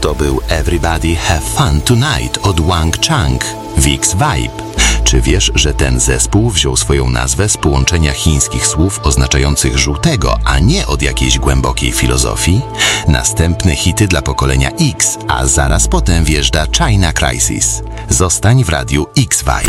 To był Everybody Have Fun Tonight od Wang Chang, Vic's Vibe. Czy wiesz, że ten zespół wziął swoją nazwę z połączenia chińskich słów oznaczających żółtego, a nie od jakiejś głębokiej filozofii? Następne hity dla pokolenia X, a zaraz potem wjeżdża China Crisis. Zostań w radiu X-Vibe.